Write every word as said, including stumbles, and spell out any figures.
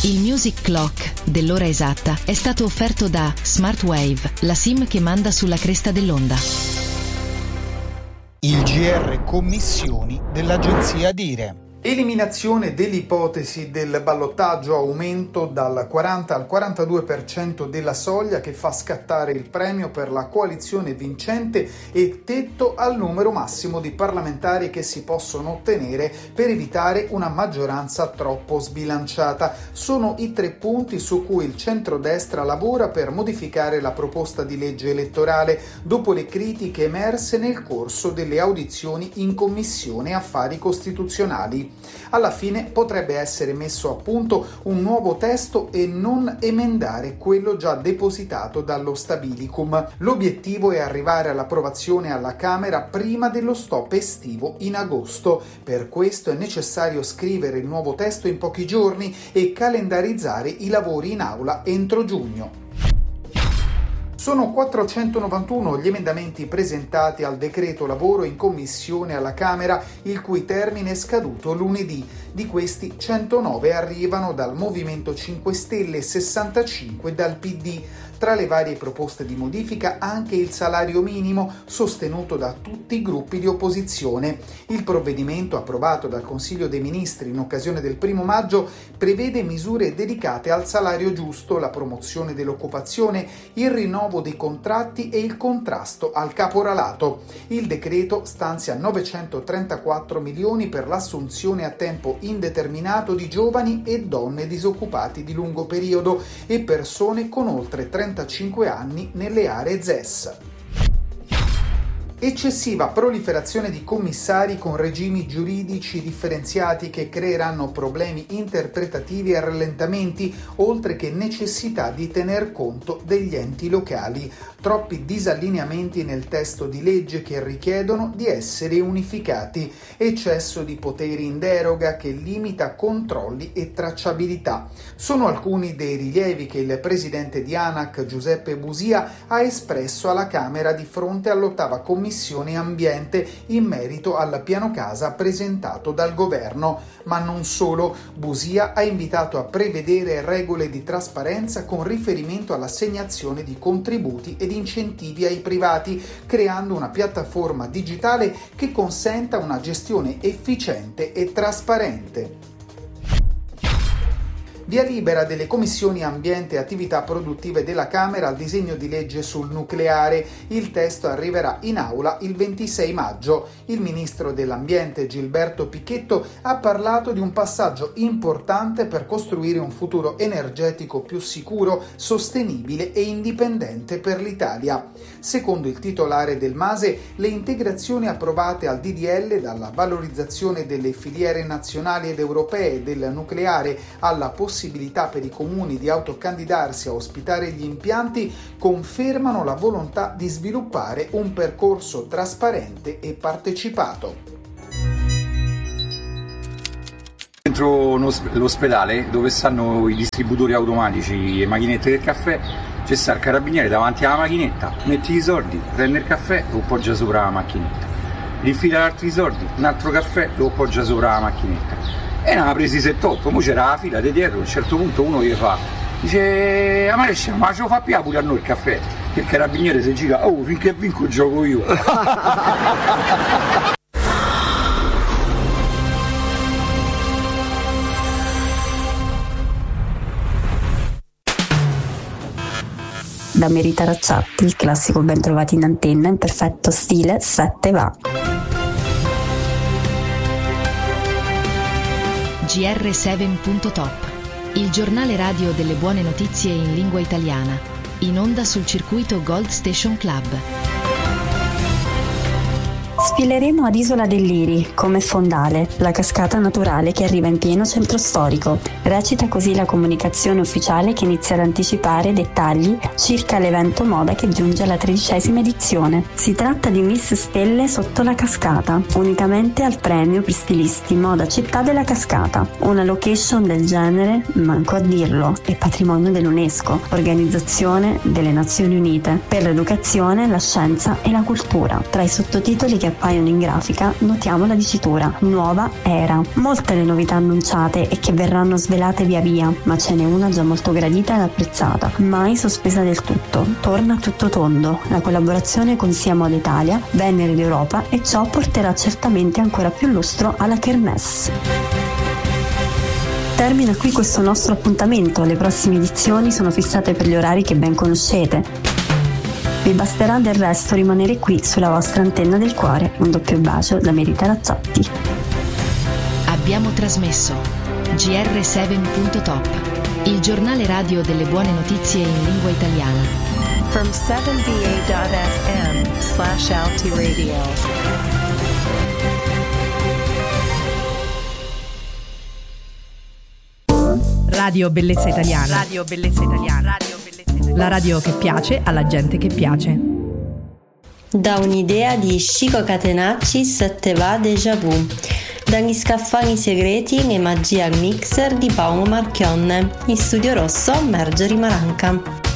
Il Music Clock dell'ora esatta è stato offerto da Smartwave, la SIM che manda sulla cresta dell'onda. Il G R Commissioni dell'agenzia Dire. Eliminazione dell'ipotesi del ballottaggio, aumento dal quaranta al quarantadue per cento della soglia che fa scattare il premio per la coalizione vincente e tetto al numero massimo di parlamentari che si possono ottenere per evitare una maggioranza troppo sbilanciata. Sono i tre punti su cui il centrodestra lavora per modificare la proposta di legge elettorale dopo le critiche emerse nel corso delle audizioni in Commissione Affari Costituzionali. Alla fine potrebbe essere messo a punto un nuovo testo e non emendare quello già depositato dallo Stabilicum. L'obiettivo è arrivare all'approvazione alla Camera prima dello stop estivo in agosto. Per questo è necessario scrivere il nuovo testo in pochi giorni e calendarizzare i lavori in aula entro giugno. Sono quattrocentonovantuno gli emendamenti presentati al decreto lavoro in commissione alla Camera, il cui termine è scaduto lunedì. Di questi centonove arrivano dal Movimento cinque Stelle e sessantacinque dal P D. Tra le varie proposte di modifica anche il salario minimo, sostenuto da tutti i gruppi di opposizione. Il provvedimento, approvato dal Consiglio dei Ministri in occasione del primo maggio, prevede misure dedicate al salario giusto, la promozione dell'occupazione, il rinnovo dei contratti e il contrasto al caporalato. Il decreto stanzia novecentotrentaquattro milioni per l'assunzione a tempo indeterminato di giovani e donne disoccupati di lungo periodo e persone con oltre trentacinque anni nelle aree Z E S. Eccessiva proliferazione di commissari con regimi giuridici differenziati che creeranno problemi interpretativi e rallentamenti, oltre che necessità di tener conto degli enti locali. Troppi disallineamenti nel testo di legge che richiedono di essere unificati. Eccesso di poteri in deroga che limita controlli e tracciabilità. Sono alcuni dei rilievi che il presidente di ANAC, Giuseppe Busia, ha espresso alla Camera di fronte all'ottava commissione Ambiente in merito al piano casa presentato dal governo. Ma non solo, Busia ha invitato a prevedere regole di trasparenza con riferimento all'assegnazione di contributi ed incentivi ai privati, creando una piattaforma digitale che consenta una gestione efficiente e trasparente. Via libera delle commissioni ambiente e attività produttive della Camera al disegno di legge sul nucleare. Il testo arriverà in aula il ventisei maggio. Il ministro dell'Ambiente Gilberto Pichetto ha parlato di un passaggio importante per costruire un futuro energetico più sicuro, sostenibile e indipendente per l'Italia. Secondo il titolare del MASE, le integrazioni approvate al D D L, dalla valorizzazione delle filiere nazionali ed europee del nucleare alla possibilità possibilità per i comuni di autocandidarsi a ospitare gli impianti, confermano la volontà di sviluppare un percorso trasparente e partecipato. Dentro l'ospedale, dove stanno i distributori automatici e macchinette del caffè, c'è sta il carabiniere davanti alla macchinetta, metti i soldi, prende il caffè, lo appoggia sopra la macchinetta, rifila altri soldi, un altro caffè, lo appoggia sopra la macchinetta. E ne aveva presi sette otto, mo c'era la fila di dietro, a un certo punto uno gli fa, dice, a marescia, ma ce lo fa più pure a noi il caffè? Che il carabiniere si gira, oh, finché vinco gioco io. Da Merita Racciatti, il classico ben trovati in antenna in perfetto stile sette va. G R sette punto top, il giornale radio delle buone notizie in lingua italiana, in onda sul circuito Gold Station Club. Sfileremo ad Isola del Liri, come fondale, la cascata naturale che arriva in pieno centro storico. Recita così la comunicazione ufficiale che inizia ad anticipare dettagli circa l'evento moda che giunge alla tredicesima edizione. Si tratta di Miss Stelle sotto la cascata, unicamente al premio per stilisti moda città della cascata. Una location del genere, manco a dirlo, è patrimonio dell'UNESCO, Organizzazione delle Nazioni Unite, per l'educazione, la scienza e la cultura. Tra i sottotitoli che appaiono in grafica, notiamo la dicitura Nuova Era. Molte le novità annunciate e che verranno svelate via via, ma ce n'è una già molto gradita ed apprezzata, mai sospesa del tutto. Torna Tutto Tondo, la collaborazione con Sia Moda Italia, Venere d'Europa, e ciò porterà certamente ancora più lustro alla kermesse. Termina qui questo nostro appuntamento, le prossime edizioni sono fissate per gli orari che ben conoscete. Vi basterà del resto rimanere qui sulla vostra antenna del cuore. Un doppio bacio da Merita Razzotti. Abbiamo trasmesso G R sette punto top, il giornale radio delle buone notizie in lingua italiana. From seven v a dot f m slash Alti Radio. Radio Bellezza Italiana. Radio Bellezza Italiana. Radio Bellezza Italiana. La radio che piace alla gente che piace. Da un'idea di Chico Catenacci te va déjà vu. Dagli scaffali segreti e magia al mixer di Paolo Marchionne. In studio rosso Marjorie Maranca.